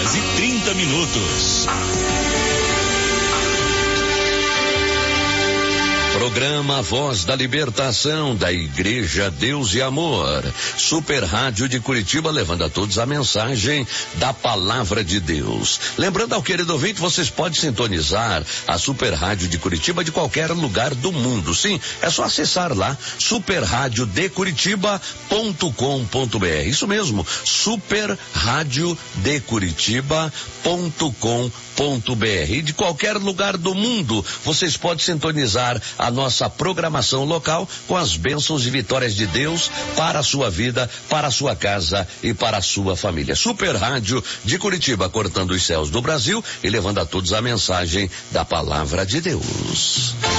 6h30. Programa Voz da Libertação da Igreja Deus e Amor. Super Rádio de Curitiba, levando a todos a mensagem da Palavra de Deus. Lembrando ao querido ouvinte, vocês podem sintonizar a Super Rádio de Curitiba de qualquer lugar do mundo. Sim, é só acessar lá superradiodecuritiba.com.br. Isso mesmo, superradiodecuritiba.com.br. E de qualquer lugar do mundo, vocês podem sintonizar a nossa programação local com as bênçãos e vitórias de Deus para a sua vida, para a sua casa e para a sua família. Super Rádio de Curitiba, cortando os céus do Brasil e levando a todos a mensagem da Palavra de Deus.